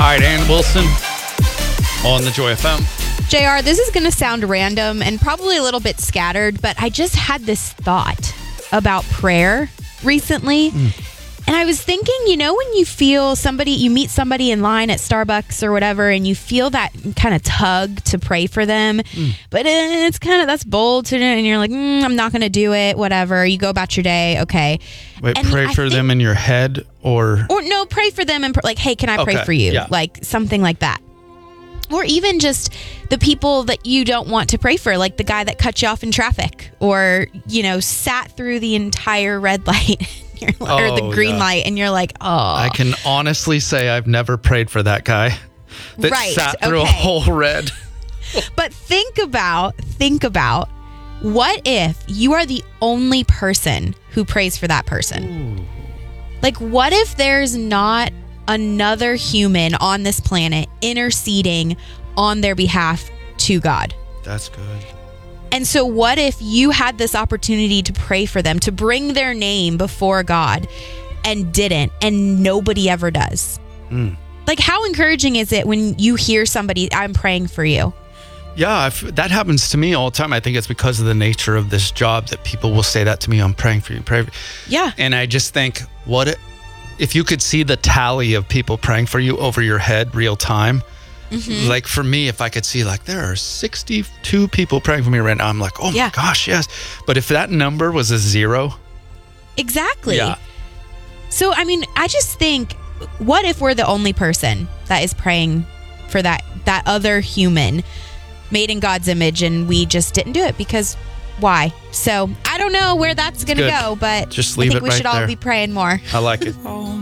right, Ann Wilson on the Joy FM. JR, this is going to sound random and probably a little bit scattered, but I just had this thought about prayer recently. And I was thinking, when you feel you meet somebody in line at Starbucks or whatever, and you feel that kind of tug to pray for them, but it's that's bold to do, and you're like, I'm not going to do it, whatever. You go about your day, okay. Wait, and pray for them in your head or no, pray for them and like, hey, can I pray for you? Yeah. Like something like that. Or even just the people that you don't want to pray for, like the guy that cut you off in traffic or, sat through the entire red light or the green light, and you're like, oh. I can honestly say I've never prayed for that guy that sat through a whole red. But think about what if you are the only person who prays for that person? Ooh. Like, what if there's not another human on this planet interceding on their behalf to God? That's good. And so what if you had this opportunity to pray for them, to bring their name before God, and didn't, and nobody ever does? Like, how encouraging is it when you hear somebody, I'm praying for you? Yeah, that happens to me all the time. I think it's because of the nature of this job that people will say that to me, I'm praying for you, pray for you. Yeah. And I just think, what if you could see the tally of people praying for you over your head real time? Like for me, if I could see like there are 62 people praying for me right now, I'm like, oh my gosh, yes. But if that number was a 0. Exactly. Yeah. So, I mean, I just think, what if we're the only person that is praying for that other human made in God's image, and we just didn't do it because why? So I don't know where that's going to go, but just leave I think it we should right all there. be praying more. I like it.